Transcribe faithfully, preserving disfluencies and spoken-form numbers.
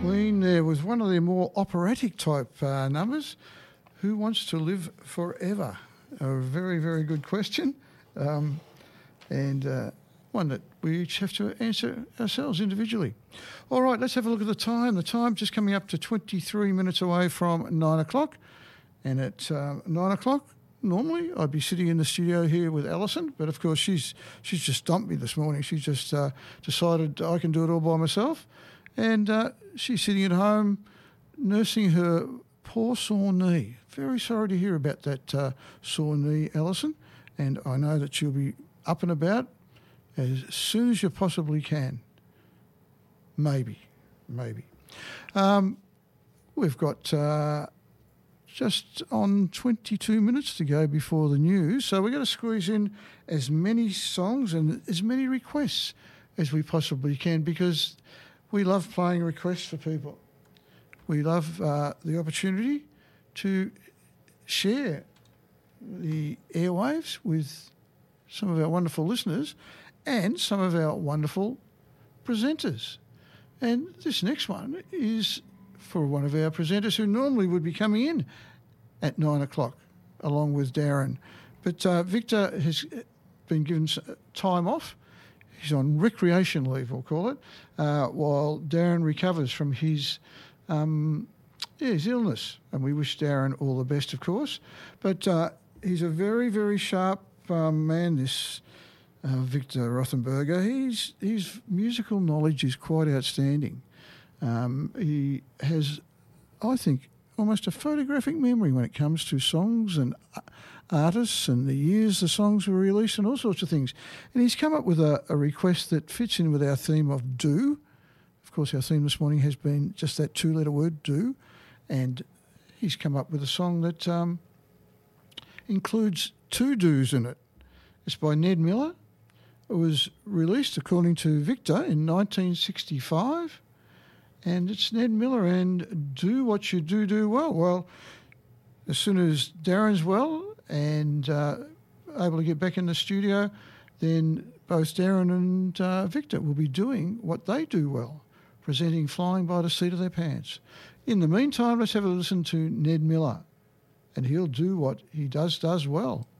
Queen there was one of their more operatic type uh, numbers. Who wants to live forever? A very, very good question, um, and uh, one that we each have to answer ourselves individually. All right, let's have a look at the time. The time just coming up to twenty-three minutes away from nine o'clock, and at uh, nine o'clock, normally I'd be sitting in the studio here with Alison, but of course she's she's just dumped me this morning. She's just uh, decided I can do it all by myself, and uh, she's sitting at home nursing her poor sore knee. Very sorry to hear about that uh, sore knee, Alison, and I know that she'll be up and about as soon as you possibly can. Maybe, maybe. Um, we've got uh, just on twenty-two minutes to go before the news, so we're going to squeeze in as many songs and as many requests as we possibly can, because we love playing requests for people. We love uh, the opportunity to share the airwaves with some of our wonderful listeners and some of our wonderful presenters. And this next one is for one of our presenters who normally would be coming in at nine o'clock along with Darren. But uh, Victor has been given time off. He's on recreation leave, we'll call it, uh, while Darren recovers from his um, yeah, his illness. And we wish Darren all the best, of course. But uh, he's a very, very sharp um, man, this uh, Victor Rothenberger. He's, his musical knowledge is quite outstanding. Um, he has, I think, almost a photographic memory when it comes to songs and artists and the years the songs were released and all sorts of things. And he's come up with a, a request that fits in with our theme of do. Of course, our theme this morning has been just that two-letter word, do. And he's come up with a song that um, includes two do's in it. It's by Ned Miller. It was released, according to Victor, in nineteen sixty-five. And it's Ned Miller and Do What You Do, Do Well. Well, as soon as Darren's well and uh, able to get back in the studio, then both Darren and uh, Victor will be doing what they do well, presenting Flying by the Seat of Their Pants. In the meantime, let's have a listen to Ned Miller, and he'll do what he does, does well.